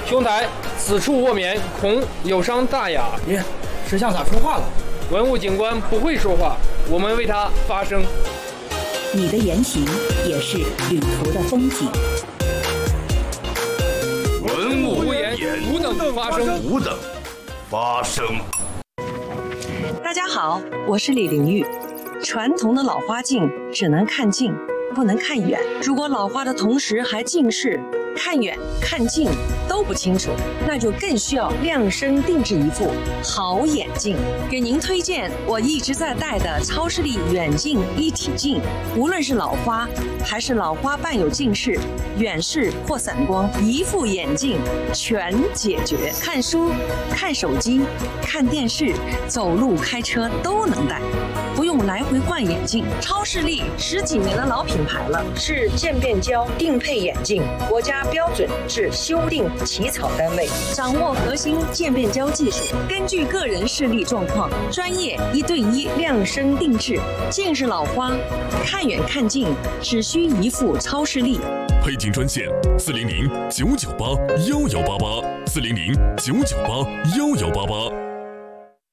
兄台，此处卧眠，恐有伤大雅。 咦，石像咋说话了？ 文物警官不会说话，我们为他发声。 你的言行也是旅途的风景。 文物不言，吾等发声。 吾等发声。 大家好，我是李玲玉。传统的老花镜只能看近，不能看远。如果老花的同时还近视，看远看近都不清楚，那就更需要量身定制一副好眼镜。给您推荐我一直在戴的超视力远近一体镜，无论是老花还是老花伴有近视、远视或散光，一副眼镜全解决。看书、看手机、看电视、走路、开车都能戴，不用来回换眼镜。超视力10几年的老品牌了，是渐变焦定配眼镜，国家标准是修订起草单位，掌握核心渐变焦技术，根据个人视力状况，专业1对1量身定制。近视老花看远看近只需一副超视力。 配镜专线400-998-1188，400-998-1188。